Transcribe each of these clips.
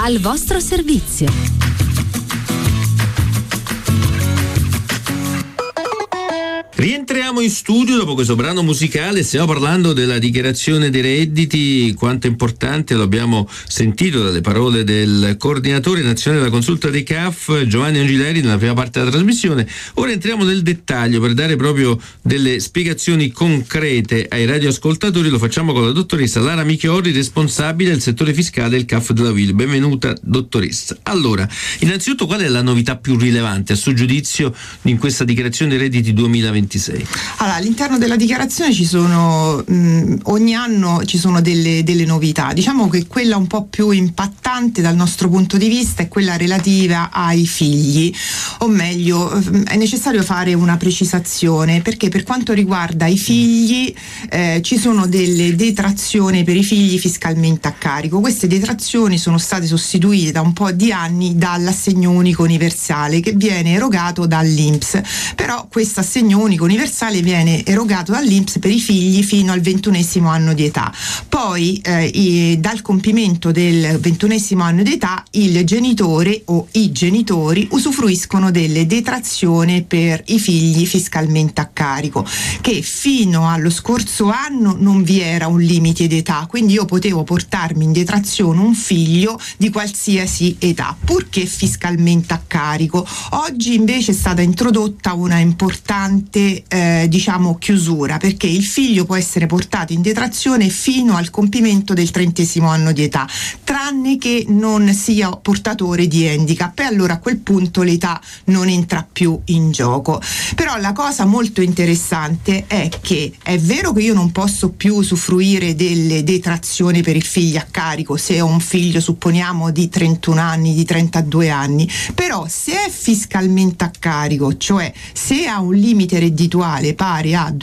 al vostro servizio. Rientriamo in studio dopo questo brano musicale, stiamo parlando della dichiarazione dei redditi, quanto è importante, lo abbiamo sentito dalle parole del coordinatore nazionale della consulta dei CAF, Giovanni Angileri, nella prima parte della trasmissione. Ora entriamo nel dettaglio per dare proprio delle spiegazioni concrete ai radioascoltatori, lo facciamo con la dottoressa Lara Michiori, responsabile del settore fiscale del CAF della UIL. Benvenuta dottoressa. Allora, innanzitutto qual è la novità più rilevante a suo giudizio in questa dichiarazione dei redditi 2026? Allora, all'interno della dichiarazione ci sono ogni anno ci sono delle novità. Diciamo che quella un po' più impattante dal nostro punto di vista è quella relativa ai figli, o meglio è necessario fare una precisazione, perché per quanto riguarda i figli ci sono delle detrazioni per i figli fiscalmente a carico. Queste detrazioni sono state sostituite da un po' di anni dall'assegno unico universale che viene erogato dall'INPS, però questo assegno unico universale viene erogato dall'INPS per i figli fino al 21° anno di età. Poi dal compimento del 21° anno di età il genitore o i genitori usufruiscono delle detrazioni per i figli fiscalmente a carico, che fino allo scorso anno non vi era un limite d'età, quindi io potevo portarmi in detrazione un figlio di qualsiasi età, purché fiscalmente a carico. Oggi invece è stata introdotta una importante chiusura, perché il figlio può essere portato in detrazione fino al compimento del 30° anno di età, tranne che non sia portatore di handicap, e allora a quel punto l'età non entra più in gioco. Però la cosa molto interessante è che è vero che io non posso più usufruire delle detrazioni per il figlio a carico se ho un figlio, supponiamo, di 31 anni, di 32 anni, però se è fiscalmente a carico, cioè se ha un limite reddituale pari a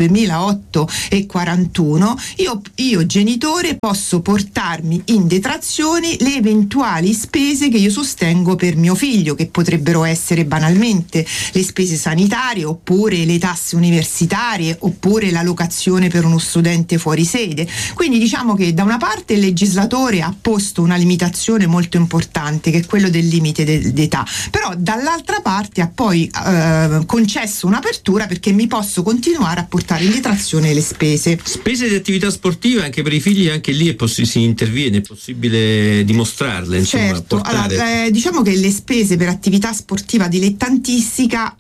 2.841, io genitore posso portarmi in detrazione le eventuali spese che io sostengo per mio figlio, che potrebbero essere banalmente le spese sanitarie, oppure le tasse universitarie, oppure la locazione per uno studente fuori sede. Quindi diciamo che da una parte il legislatore ha posto una limitazione molto importante, che è quello del limite d'età, però dall'altra parte ha poi concesso un'apertura perché mi posso continuare a portare in detrazione le spese. Spese di attività sportiva anche per i figli, anche lì si interviene, è possibile dimostrarle, insomma, certo. portare. Allora, diciamo che le spese per attività sportiva dilettantistica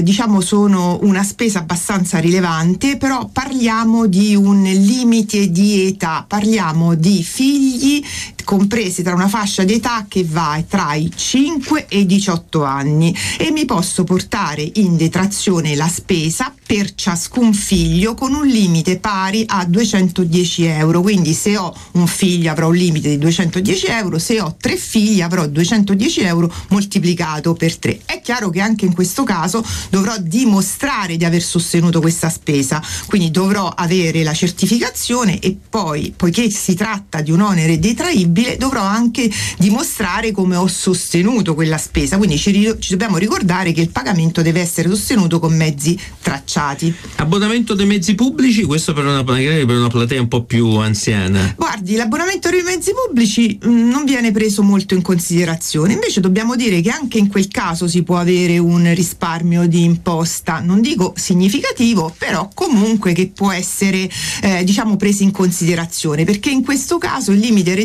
sono una spesa abbastanza rilevante, però parliamo di un limite di età, parliamo di figli compresi tra una fascia di età che va tra i 5 e i 18 anni, e mi posso portare in detrazione la spesa per ciascun figlio con un limite pari a 210 euro. Quindi se ho un figlio avrò un limite di 210 euro, se ho 3 figli avrò 210 euro moltiplicato per 3. È chiaro che anche in questo caso dovrò dimostrare di aver sostenuto questa spesa, quindi dovrò avere la certificazione, e poi, poiché si tratta di un onere detraibile, dovrò anche dimostrare come ho sostenuto quella spesa. Quindi ci dobbiamo ricordare che il pagamento deve essere sostenuto con mezzi tracciati. Abbonamento dei mezzi pubblici, questo per una platea un po' più anziana. Guardi, l'abbonamento dei mezzi pubblici non viene preso molto in considerazione, invece dobbiamo dire che anche in quel caso si può avere un risparmio di imposta, non dico significativo, però comunque che può essere preso in considerazione, perché in questo caso il limite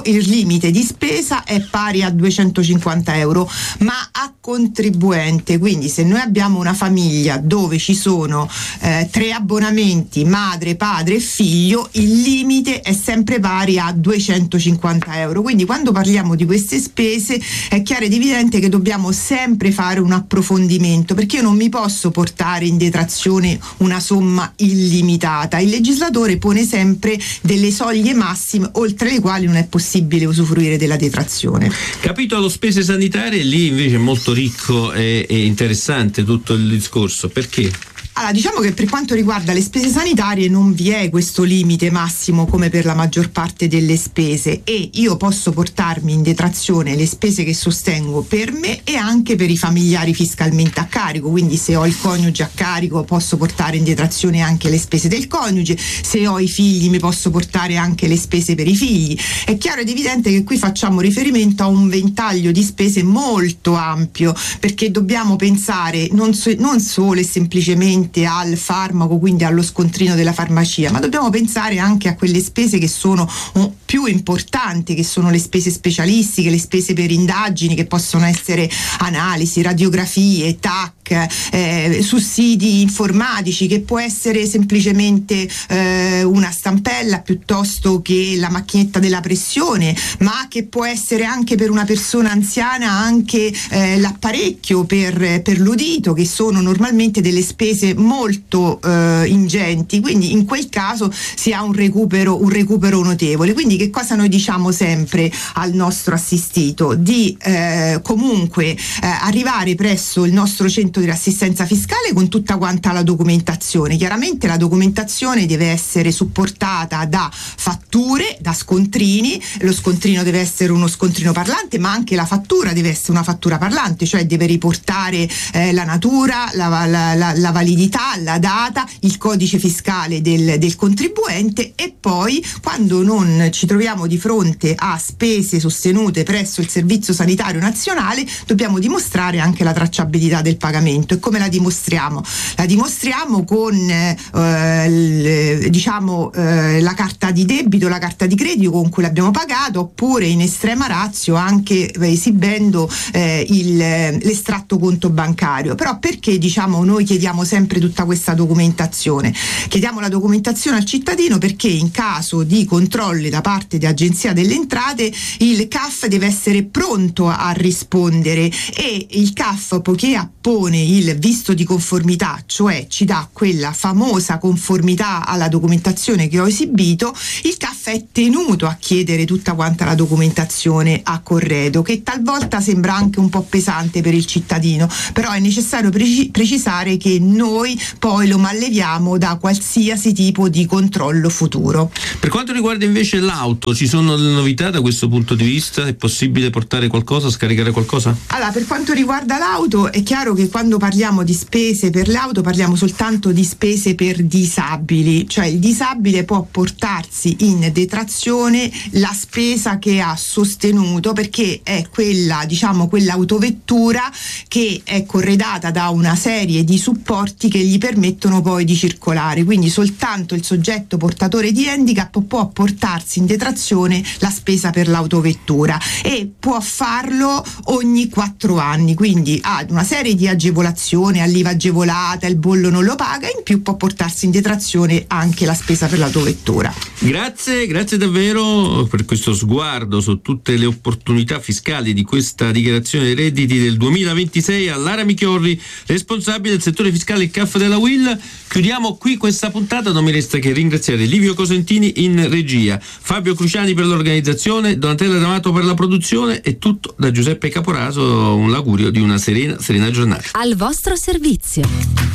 di spesa è pari a 250 euro, ma a contribuente. Quindi se noi abbiamo una famiglia dove ci sono 3 abbonamenti, madre, padre e figlio, il limite è sempre pari a 250 euro. Quindi quando parliamo di queste spese è chiaro ed evidente che dobbiamo sempre fare un approfondimento, perché io non mi posso portare in detrazione una somma illimitata. Il legislatore pone sempre delle soglie massime oltre le quali non è possibile usufruire della detrazione. Capitolo spese sanitarie, lì invece è molto ricco e interessante tutto il discorso. Perché? Allora, diciamo che per quanto riguarda le spese sanitarie non vi è questo limite massimo come per la maggior parte delle spese, e io posso portarmi in detrazione le spese che sostengo per me e anche per i familiari fiscalmente a carico, quindi se ho il coniuge a carico posso portare in detrazione anche le spese del coniuge, se ho i figli mi posso portare anche le spese per i figli. È chiaro ed evidente che qui facciamo riferimento a un ventaglio di spese molto ampio, perché dobbiamo pensare non solo e semplicemente al farmaco, quindi allo scontrino della farmacia, ma dobbiamo pensare anche a quelle spese che sono più importanti, che sono le spese specialistiche, le spese per indagini, che possono essere analisi, radiografie, TAC, sussidi informatici, che può essere semplicemente una stampella piuttosto che la macchinetta della pressione, ma che può essere anche per una persona anziana anche l'apparecchio per l'udito, che sono normalmente delle spese molto ingenti, quindi in quel caso si ha un recupero notevole. Quindi che cosa noi diciamo sempre al nostro assistito? Di comunque arrivare presso il nostro centro di assistenza fiscale con tutta quanta la documentazione. Chiaramente la documentazione deve essere supportata da fatture, da scontrini. Lo scontrino deve essere uno scontrino parlante, ma anche la fattura deve essere una fattura parlante, cioè deve riportare la natura, la validità, la data, il codice fiscale del contribuente, e poi quando non ci troviamo di fronte a spese sostenute presso il Servizio Sanitario Nazionale dobbiamo dimostrare anche la tracciabilità del pagamento. E come la dimostriamo? La dimostriamo con la carta di debito, la carta di credito con cui l'abbiamo pagato, oppure in estrema ratio anche esibendo l'estratto conto bancario. Però perché noi chiediamo sempre tutta questa documentazione? Chiediamo la documentazione al cittadino perché in caso di controlli da parte di Agenzia delle Entrate il CAF deve essere pronto a rispondere, e il CAF, poiché appone il visto di conformità, cioè ci dà quella famosa conformità alla documentazione che ho esibito, il CAF è tenuto a chiedere tutta quanta la documentazione a corredo, che talvolta sembra anche un po' pesante per il cittadino, però è necessario precisare che noi poi lo malleviamo da qualsiasi tipo di controllo futuro. Per quanto riguarda invece l'auto, ci sono delle novità da questo punto di vista? È possibile portare qualcosa, scaricare qualcosa? Allora, per quanto riguarda l'auto, è chiaro che quando parliamo di spese per l'auto parliamo soltanto di spese per disabili, cioè il disabile può portarsi in detrazione la spesa che ha sostenuto, perché è quell'autovettura che è corredata da una serie di supporti che gli permettono poi di circolare, quindi soltanto il soggetto portatore di handicap può portarsi in detrazione la spesa per l'autovettura, e può farlo ogni 4 anni, quindi ha una serie di agevolazioni, all'IVA agevolata, il bollo non lo paga, in più può portarsi in detrazione anche la spesa per l'autovettura. Grazie davvero per questo sguardo su tutte le opportunità fiscali di questa dichiarazione dei redditi del 2026 a Lara Michiorri, responsabile del settore fiscale il CAF della UIL. Chiudiamo qui questa puntata, non mi resta che ringraziare Livio Cosentini in regia, Fabio Cruciani per l'organizzazione, Donatella D'Amato per la produzione, e tutto da Giuseppe Caporaso. Un augurio di una serena giornata. Al vostro servizio.